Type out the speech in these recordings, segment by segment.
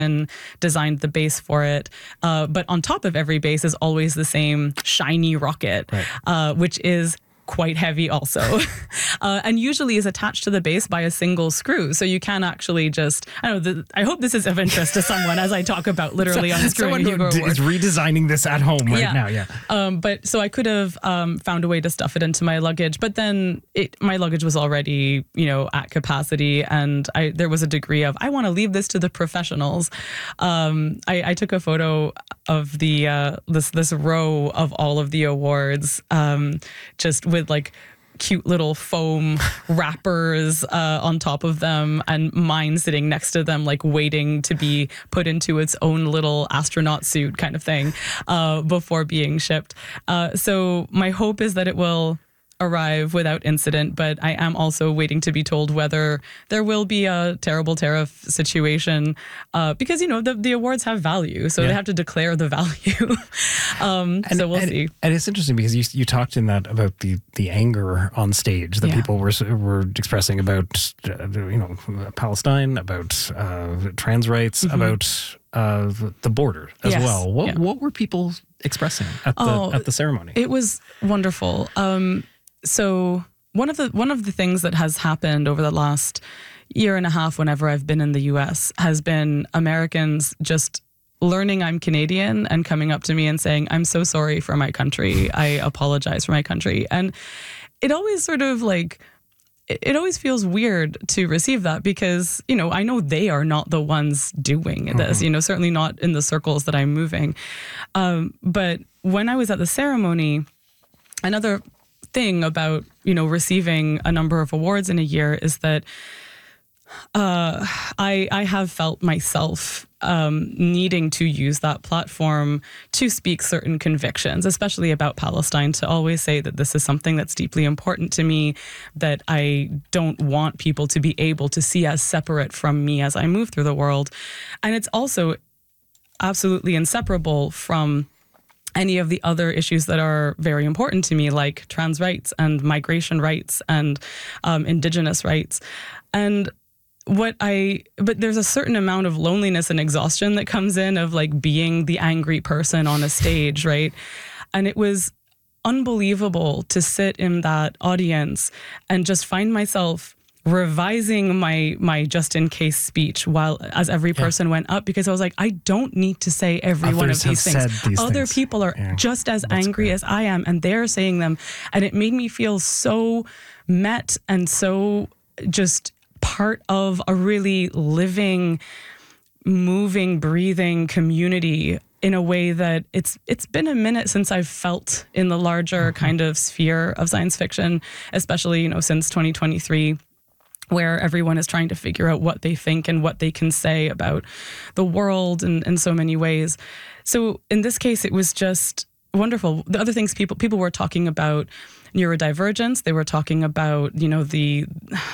and designed the base for it. But on top of every base is always the same shiny rocket, which is quite heavy also. And usually is attached to the base by a single screw. So you can actually just, I hope this is of interest to someone as I talk about literally unscrewing Someone who is redesigning this at home right now. But so I could have found a way to stuff it into my luggage, but then my luggage was already, at capacity, and there was a degree of, I want to leave this to the professionals. I took a photo of the this row of all of the awards, just with like cute little foam wrappers on top of them, and mine sitting next to them, like waiting to be put into its own little astronaut suit kind of thing before being shipped. So my hope is that it will arrive without incident, but I am also waiting to be told whether there will be a terrible tariff situation, because the awards have value, so they have to declare the value. So we'll see. And it's interesting because you talked in that about the anger on stage that people were expressing about Palestine, about trans rights, about the border as well. What were people expressing at the ceremony? It was wonderful. So one of the things that has happened over the last year and a half whenever I've been in the US has been Americans just learning I'm Canadian and coming up to me and saying, I'm so sorry for my country. I apologize for my country. And it always sort of it always feels weird to receive that because, I know they are not the ones doing this, certainly not in the circles that I'm moving. But when I was at the ceremony, another thing about, receiving a number of awards in a year is that I have felt myself needing to use that platform to speak certain convictions, especially about Palestine, to always say that this is something that's deeply important to me, that I don't want people to be able to see as separate from me as I move through the world. And it's also absolutely inseparable from any of the other issues that are very important to me, like trans rights and migration rights and Indigenous rights. But there's a certain amount of loneliness and exhaustion that comes in of like being the angry person on a stage, right? And it was unbelievable to sit in that audience and just find myself revising my just in case speech as every person went up, because I was like, I don't need to say every one of these things. Other people are just as angry as I am, and they're saying them. And it made me feel so met and so just part of a really living, moving, breathing community in a way that it's been a minute since I've felt in the larger kind of sphere of science fiction, especially, since 2023. Where everyone is trying to figure out what they think and what they can say about the world in so many ways. So in this case, it was just wonderful. The other things people were talking about neurodivergence. They were talking about, the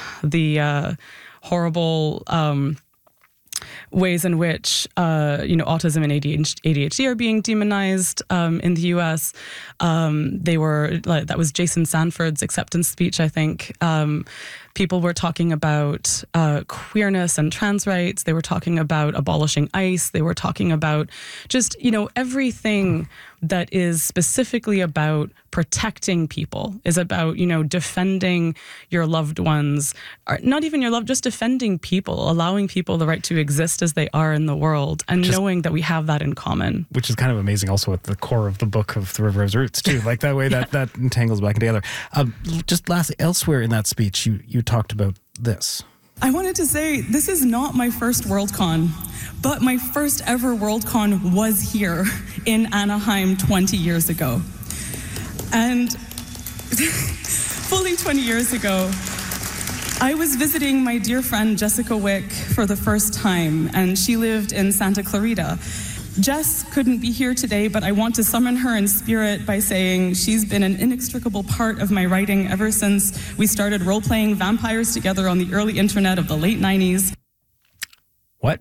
horrible ways in which, autism and ADHD are being demonized in the US. That was Jason Sanford's acceptance speech, I think. People were talking about queerness and trans rights. They were talking about abolishing ICE. They were talking about just, everything that is specifically about protecting people, is about, defending your loved ones, or not even your just defending people, allowing people the right to exist as they are in the world, and knowing that we have that in common. Which is kind of amazing also at the core of the book of The River of Roots too, like that way that entangles back together. Just lastly, elsewhere in that speech, you talked about this. I wanted to say, this is not my first Worldcon, but my first ever Worldcon was here in Anaheim 20 years ago. And fully 20 years ago, I was visiting my dear friend Jessica Wick for the first time, and she lived in Santa Clarita. Jess couldn't be here today, but I want to summon her in spirit by saying she's been an inextricable part of my writing ever since we started role-playing vampires together on the early internet of the late 90s. What?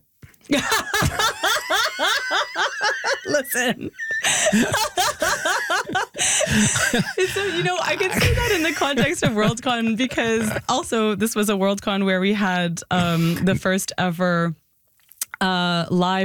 Listen. So, I can see that in the context of Worldcon, because also this was a Worldcon where we had the first ever live